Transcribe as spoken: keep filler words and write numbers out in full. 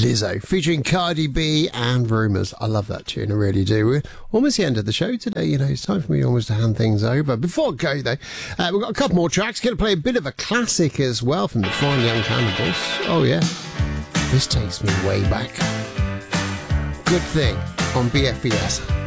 Lizzo, featuring Cardi B and Rumours. I love that tune, I really do. We're almost the end of the show today, you know, it's time for me almost to hand things over. Before I go, though, uh, we've got a couple more tracks. Going to play a bit of a classic as well from the Fine Young Cannibals. Oh, yeah. This takes me way back. Good Thing on B F B S.